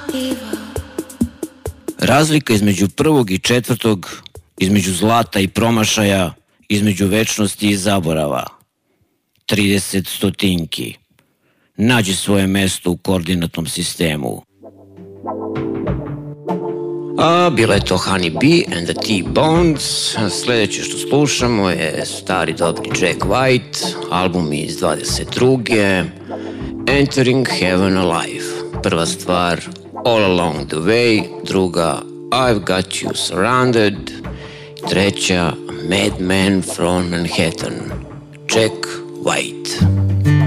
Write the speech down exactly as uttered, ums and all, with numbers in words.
Razlika između prvog i četvrtog, između zlata i promašaja, između večnosti i zaborava. trideset stotinki. Nađi svoje mesto u koordinatnom sistemu. A, bila je to Honey Bee and the T-Bones. Sljedeće što slušamo je stari dobri Jack White, album iz dvadeset druge. Entering Heaven Alive. Prva stvar All Along the Way, druga I've Got You Surrounded, treća Madman from Manhattan, Jack White.